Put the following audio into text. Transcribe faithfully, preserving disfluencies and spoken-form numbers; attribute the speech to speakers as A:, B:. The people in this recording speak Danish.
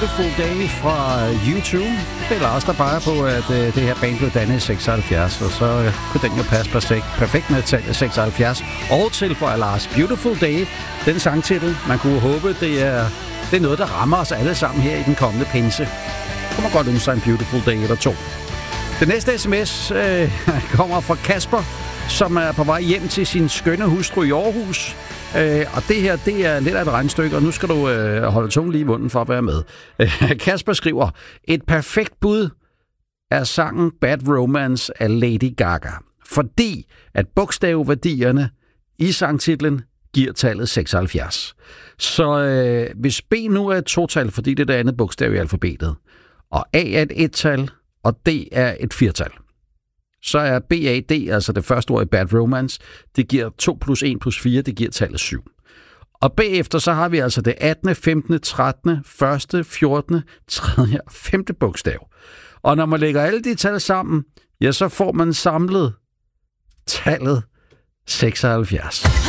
A: Beautiful Day fra U to. Det er Lars, der peger på, at uh, det her band blev dannet i seksoghalvfjerds, og så uh, kunne den jo passe perfekt, perfekt med tallet seksoghalvfjerds. Og tilføjer Lars Beautiful Day, den sangtitel. Man kunne håbe, det er, det er noget, der rammer os alle sammen her i den kommende pinse. Kunne man godt ønske sig en Beautiful Day eller to. Den næste sms uh, kommer fra Kasper, som er på vej hjem til sin skønne hustru i Aarhus. Uh, og det her, det er lidt af et regnstykke, og nu skal du uh, holde tungen lige i munden for at være med. Uh, Kasper skriver, et perfekt bud er sangen Bad Romance af Lady Gaga. Fordi at bogstavværdierne i sangtitlen giver tallet seksoghalvfjerds. Så uh, hvis B nu er et total, fordi det er det andet bogstav i alfabetet, og A er et et-tal, og D er et firtal, så er B A D, altså det første ord i Bad Romance, det giver to plus en plus fire, det giver tallet syv. Og bagefter så har vi altså det attende, femtende, trettende, første, fjortende, tredje og femte bogstav. Og når man lægger alle de tal sammen, ja, så får man samlet tallet seksoghalvfjerds.